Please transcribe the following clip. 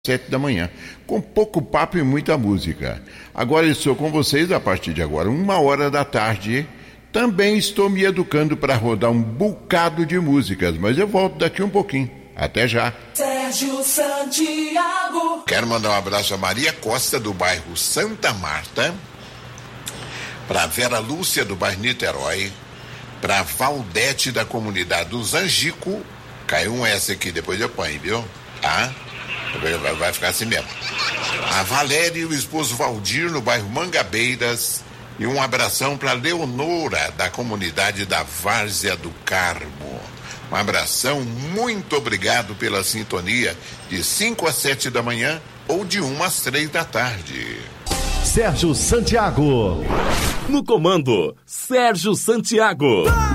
7 da manhã, com pouco papo e muita música. Agora estou com vocês a partir de agora, 1h da tarde. Também estou me educando para rodar um bocado de músicas, mas eu volto daqui um pouquinho. Até já. Sérgio Santiago. Quero mandar um abraço a Maria Costa, do bairro Santa Marta, para Vera Lúcia, do bairro Niterói, para Valdete, da comunidade do Zangico. Caiu um S aqui, depois eu ponho, viu? Tá? Vai ficar assim mesmo. A Valéria e o esposo Valdir, no bairro Mangabeiras. E um abração para Leonora, da comunidade da Várzea do Carmo. Um abração, muito obrigado pela sintonia de 5 às 7 da manhã ou de 1 às 3 da tarde. Sérgio Santiago. No comando, Sérgio Santiago.